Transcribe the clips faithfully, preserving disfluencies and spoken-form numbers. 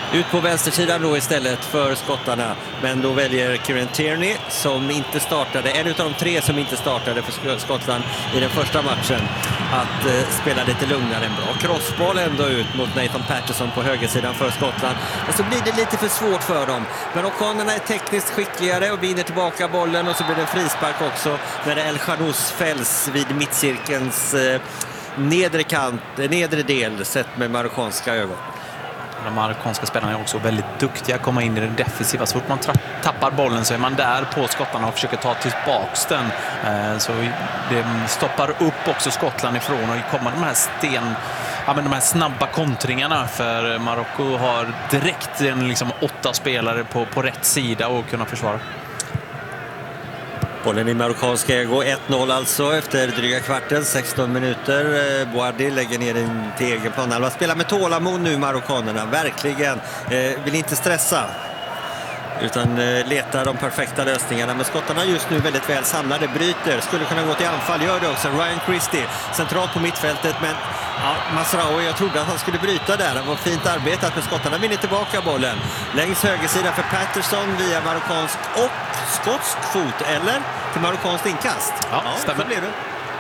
Ut på vänstersidan då istället för skottarna. Men då väljer Kieran Tierney, som inte startade, en av de tre som inte startade för Skottland i den första matchen, att eh, spela lite lugnare. En bra crossboll ändå ut mot Nathan Patterson på högersidan för Skottland. Men så blir det lite för svårt för dem. Marockanerna är tekniskt skickligare och vinner tillbaka bollen, och så blir det en frispark också när El Khanous fälls vid mittcirkelns eh, nedre kant, nedre del sett med marockanska ögon. De marockanska spelarna är också väldigt duktiga att komma in i det defensiva. Så fort man tappar bollen så är man där på skottarna och försöker ta tillbaks den. Så det stoppar upp också Skottland ifrån, och kommer de här sten, ja, men de här snabba kontringarna, för Marocko har direkt en, liksom, åtta spelare på, på rätt sida och kunna försvara. Bollen i marockanska ägo, ett noll alltså efter dryga kvarten, sexton minuter. Boardi lägger ner den till egen planhalva. Spelar med tålamod nu marockanerna, verkligen. Eh, vill inte stressa, utan eh, letar de perfekta lösningarna. Men skottarna just nu väldigt väl samlade, bryter, skulle kunna gå till anfall, gör det också. Ryan Christie centralt på mittfältet, men ja, Masraoui, jag trodde att han skulle bryta där. Det var fint arbetat, men skottarna vinner tillbaka bollen. Längs högersida för Patterson via marockansk och skotsk fot, eller till marockanskt inkast. Ja, ja, stämmer. Så blir det.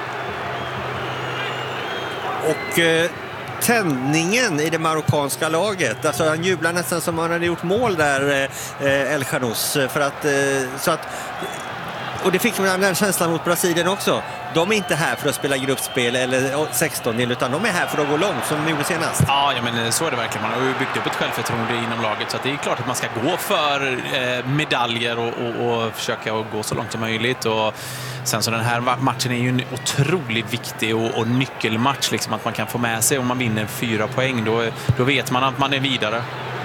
Och eh, tändningen i det marockanska laget. Alltså han jublar nästan som han hade gjort mål där, eh, El Khanous, för att, eh, så att, och det fick man den känslan mot Brasilien också. De är inte här för att spela gruppspel eller sexton, utan de är här för att gå långt, som de gjorde senast. Ja, ja, men så är det verkligen. Man har ju byggt upp ett självförtroende inom laget, så att det är klart att man ska gå för eh, medaljer och, och, och försöka gå så långt som möjligt. Och sen så den här matchen är ju en otroligt viktig och, och nyckelmatch, liksom, att man kan få med sig, om man vinner fyra poäng, då, då vet man att man är vidare.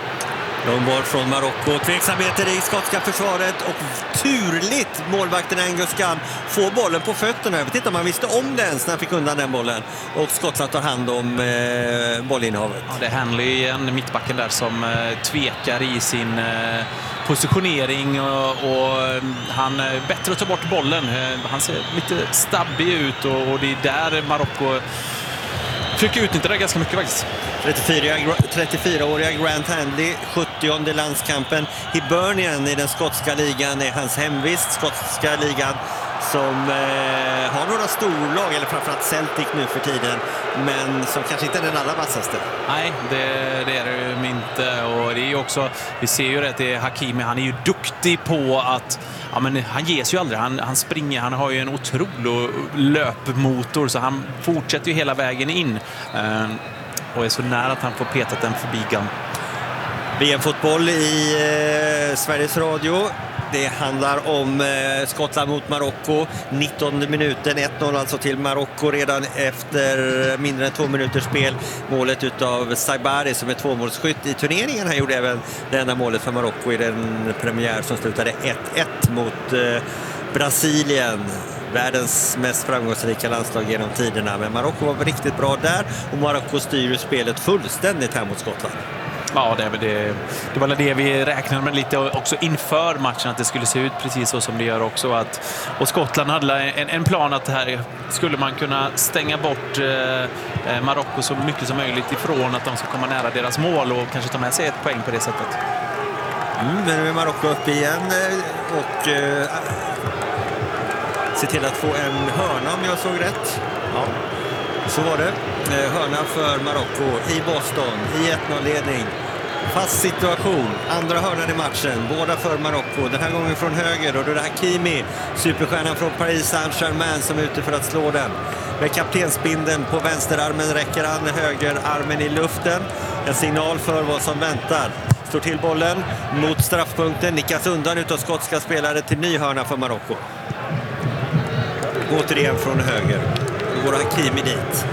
De var från Marocko, tveksamheter i skotska försvaret, och turligt målvakten Angus Gunn får bollen på fötterna. Jag vet inte om man visste om det ens när han fick undan den bollen, och Skottland tar hand om eh, bollinnehavet. Ja, det är Hanley igen, mittbacken där, som eh, tvekar i sin eh, positionering, och, och han är bättre att ta bort bollen. Eh, han ser lite stabbig ut, och, och det är där Marocko försöker utnyttja det ganska mycket faktiskt. trettiofyraåriga Grant Handley, sjuttionde landskampen. Hibernian i den skotska ligan är hans hemvist. Skotska ligan som eh, har några storlag, eller framförallt Celtic nu för tiden, men som kanske inte är den allra vassaste. Nej, det, det är det ju inte. Och det är ju också, vi ser ju att det är Hakimi, han är ju duktig på att, ja, men han ges ju aldrig, han, han springer, han har ju en otrolig löpmotor, så han fortsätter ju hela vägen in. Eh, och är så nära att han får petat den förbi Gunn. V M-fotboll i eh, Sveriges Radio. Det handlar om eh, Skottland mot Marocko. nittonde minuten, ett noll alltså till Marocko redan efter mindre än två minuters spel. Målet utav Saibari, som är tvåmålsskytt i turneringen. Han gjorde även det enda målet för Marocko i den premiär som slutade ett ett mot eh, Brasilien. Världens mest framgångsrika landslag genom tiderna. Men Marocko var riktigt bra där, och Marocko styr spelet fullständigt här mot Skottland. Ja, det, det, det var det vi räknade med lite också inför matchen, att det skulle se ut precis så som det gör också. Att, och Skottland hade en, en plan att här skulle man kunna stänga bort eh, Marocko så mycket som möjligt ifrån att de ska komma nära deras mål och kanske ta med sig ett poäng på det sättet. Mm, men nu är Marocko upp igen och eh, se till att få en hörna, om jag såg rätt. Ja, så var det. Hörna för Marocko i Boston i ett noll-ledning. Fast situation. Andra hörnan i matchen. Båda för Marocko. Den här gången från höger. Och då är det Hakimi, superstjärnan från Paris Saint-Germain, som är ute för att slå den. Med kaptensbindeln på vänsterarmen räcker han högerarmen i luften. En signal för vad som väntar. Står till bollen mot straffpunkten. Nickas undan utav skotska spelare till ny hörna för Marocko. Återigen från höger. Då går Hakimi dit.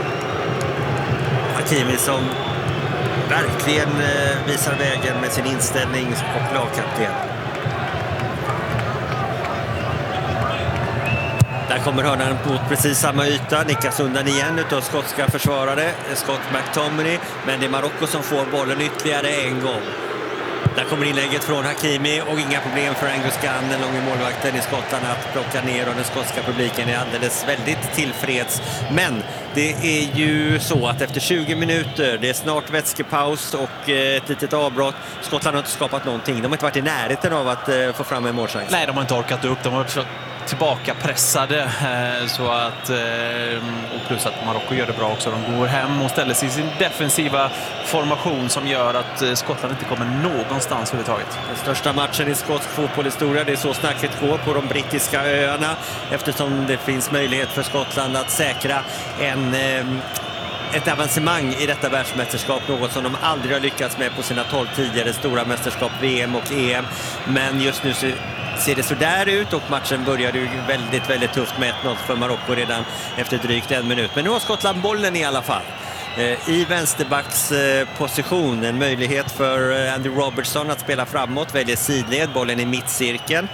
Hakimi som verkligen visar vägen med sin inställning och lagkapten. Där kommer hörnan mot precis samma yta. Nickas undan igen utav skotska försvarare. Scott McTominay. Men det är Marocko som får bollen ytterligare en gång. Där kommer inlägget från Hakimi, och inga problem för Angus Gunn, den långa målvakten i Skottland, att plocka ner, och den skotska publiken är alldeles väldigt tillfreds. Men Det är ju så att efter tjugo minuter, det är snart vätskepaus och ett litet avbrott. Skottland har inte skapat någonting. De har inte varit i närheten av att få fram en målchans. Nej, de har inte orkat upp. De har tillbaka pressade så att, och plus att Marocko gör det bra också. De går hem och ställer sig i sin defensiva formation som gör att Skottland inte kommer någonstans överhuvudtaget. Den största matchen i skotsk fotbollshistoria, det är så snacket går på de brittiska öarna, eftersom det finns möjlighet för Skottland att säkra en ett avancemang i detta världsmästerskap, något som de aldrig har lyckats med på sina tolv tidigare stora mästerskap, V M och E M. Men just nu så ser det så där ut och matchen började ju väldigt, väldigt tufft med ett noll för Marocko redan efter drygt en minut. Men nu har Skottland bollen i alla fall. I vänsterbacks position, en möjlighet för Andy Robertson att spela framåt, väljer sidled, bollen i mittcirkeln.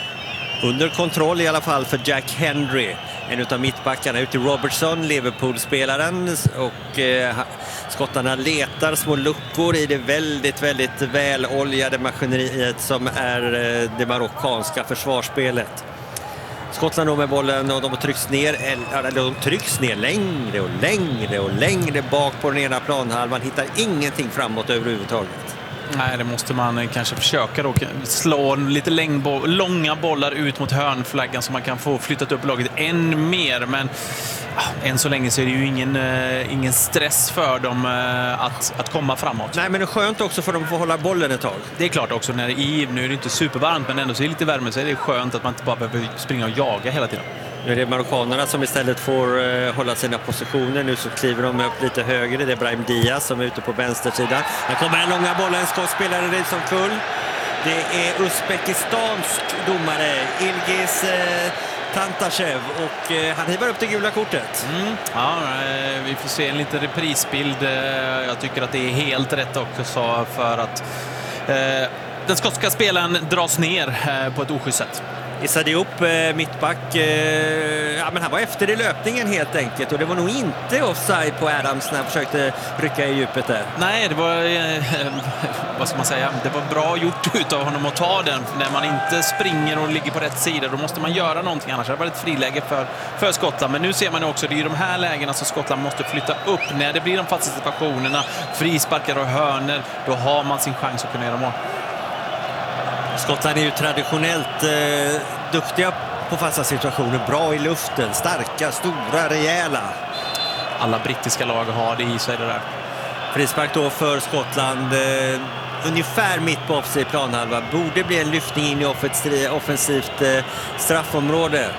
Under kontroll i alla fall för Jack Hendry, en av mittbackarna, ut till Robertson, Liverpool-spelaren, och eh, skottarna letar små luckor i det väldigt, väldigt väloljade maskineriet som är eh, det marockanska försvarsspelet. Skottland då med bollen och de trycks ner, eller de trycks ner längre och längre och längre bak på den ena planhalvan, hittar ingenting framåt överhuvudtaget. Nej, det måste man kanske försöka då. Slå lite längbo- långa bollar ut mot hörnflaggan så man kan få flyttat upp laget än mer. Men ah, än så länge så är det ju ingen, uh, ingen stress för dem uh, att, att komma framåt. Nej, men det är skönt också för dem att få hålla bollen ett tag. Det är klart också, när i, nu är det inte supervarmt men ändå så är det lite värme, så är det skönt att man inte bara behöver springa och jaga hela tiden. Nu är det marockanerna som istället får uh, hålla sina positioner. Nu så kliver de upp lite högre. Det är Brahim Diaz som är ute på vänstersidan. Här kommer den långa bollen, skottspelare Rizom Kull. Det är Uzbekistans domare Ilgiz uh, Tantashev och uh, han hivar upp det gula kortet. Mm. Ja, uh, vi får se en liten reprisbild. Uh, jag tycker att det är helt rätt också för att uh, den skotska spelaren dras ner uh, på ett oschysst sätt. Issa Diop, eh, mittback, eh, ja, men han var efter i löpningen helt enkelt, och det var nog inte offside på Adams när han försökte rycka i djupet där. Nej, det var eh, vad ska man säga, det var bra gjort utav honom att ta den. När man inte springer och ligger på rätt sida, då måste man göra någonting, annars är det ett friläge för, för Skottland. Men nu ser man också, det är ju de här lägena som Skottland måste flytta upp. När det blir de fasta situationerna, frisparkar och hörner, då har man sin chans att kunna göra mål. Skottland är ju traditionellt eh, duktiga på fasta situationer, bra i luften, starka, stora, rejäla. Alla brittiska lag har det i sig det där. Frispark då för Skottland, eh, ungefär mitt på offside planhalva. Borde bli en lyftning in i offensivt, offensivt eh, straffområde.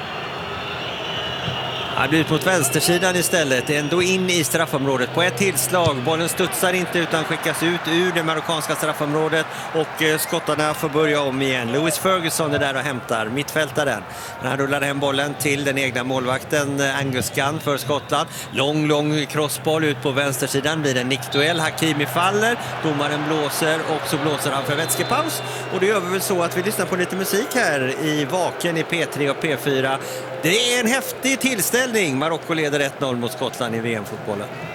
Han blir ut mot vänstersidan istället, ändå in i straffområdet på ett tillslag. Bollen studsar inte utan skickas ut ur det marockanska straffområdet och eh, skottarna får börja om igen. Lewis Ferguson är där och hämtar mittfältaren. Han rullar hem bollen till den egna målvakten eh, Angus Gunn för Skottland. Lång, lång crossboll ut på vänstersidan, blir en nickduell. Hakimi faller, domaren blåser och så blåser han för vätskepaus. Och det gör vi väl så att vi lyssnar på lite musik här i Vaken i P tre och P fyra. Det är en häftig tillställning. Marocko leder ett noll mot Skottland i V M-fotbollen.